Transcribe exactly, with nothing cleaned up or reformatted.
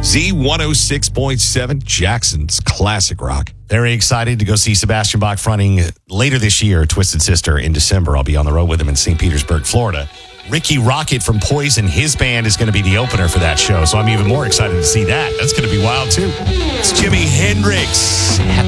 Z one oh six point seven, Jackson's classic rock. Very excited to go see Sebastian Bach fronting later this year, Twisted Sister, in December. I'll be on the road with him in Saint Petersburg, Florida. Ricky Rocket from Poison, his band is going to be the opener for that show, so I'm even more excited to see that. That's going to be wild, too. It's Jimi Hendrix. Happy